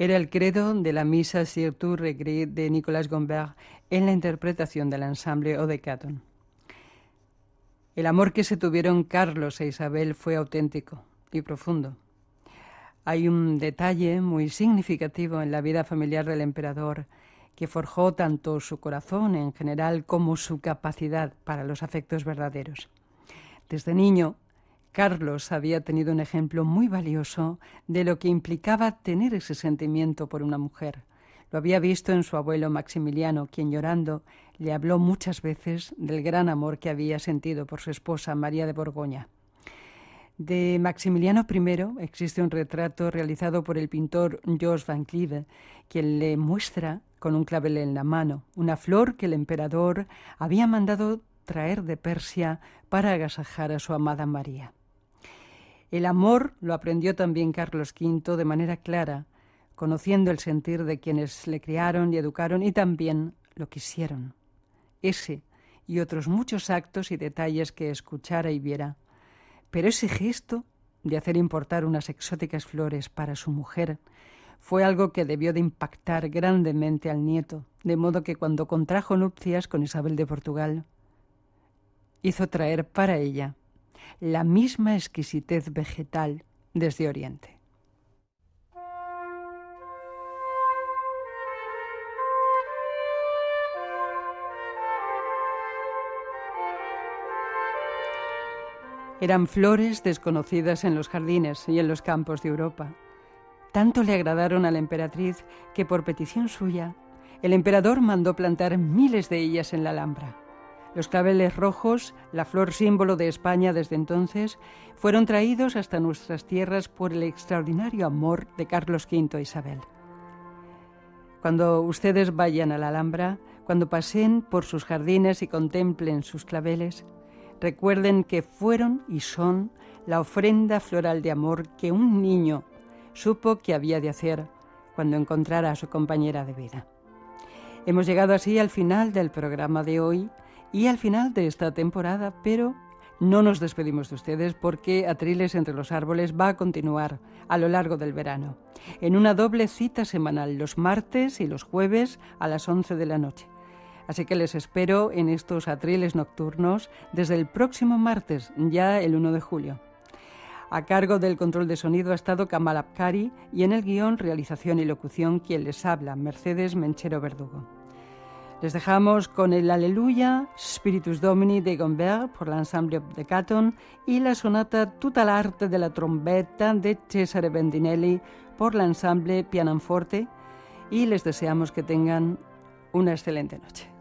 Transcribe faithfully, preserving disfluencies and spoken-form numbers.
Era el credo de la misa Sur tout regret de Nicolas Gombert en la interpretación del ensamble Eau de Caton. El amor que se tuvieron Carlos e Isabel fue auténtico y profundo. Hay un detalle muy significativo en la vida familiar del emperador que forjó tanto su corazón en general como su capacidad para los afectos verdaderos. Desde niño, Carlos había tenido un ejemplo muy valioso de lo que implicaba tener ese sentimiento por una mujer. Lo había visto en su abuelo Maximiliano, quien llorando le habló muchas veces del gran amor que había sentido por su esposa María de Borgoña. De Maximiliano primero existe un retrato realizado por el pintor Jos van Cleve, quien le muestra con un clavel en la mano una flor que el emperador había mandado traer de Persia para agasajar a su amada María. El amor lo aprendió también Carlos quinto de manera clara, conociendo el sentir de quienes le criaron y educaron y también lo quisieron. Ese y otros muchos actos y detalles que escuchara y viera. Pero ese gesto de hacer importar unas exóticas flores para su mujer fue algo que debió de impactar grandemente al nieto, de modo que cuando contrajo nupcias con Isabel de Portugal, hizo traer para ella la misma exquisitez vegetal desde Oriente. Eran flores desconocidas en los jardines y en los campos de Europa. Tanto le agradaron a la emperatriz que, por petición suya, el emperador mandó plantar miles de ellas en la Alhambra. Los claveles rojos, la flor símbolo de España desde entonces, fueron traídos hasta nuestras tierras por el extraordinario amor de Carlos quinto a Isabel. Cuando ustedes vayan a la Alhambra, cuando paseen por sus jardines y contemplen sus claveles, recuerden que fueron y son la ofrenda floral de amor que un niño supo que había de hacer cuando encontrara a su compañera de vida. Hemos llegado así al final del programa de hoy y al final de esta temporada, pero no nos despedimos de ustedes porque Atriles entre los árboles va a continuar a lo largo del verano, en una doble cita semanal, los martes y los jueves a las once de la noche. Así que les espero en estos Atriles nocturnos desde el próximo martes, ya el primero de julio. A cargo del control de sonido ha estado Kamal Abkari y en el guión, realización y locución, quien les habla, Mercedes Menchero Verdugo. Les dejamos con el Aleluya, Spiritus Domini de Gombert por l'Ensemble Eau de Caton y la sonata Tutta l'arte de la trombetta de Cesare Bendinelli por l'Ensemble Pianoforte y les deseamos que tengan una excelente noche.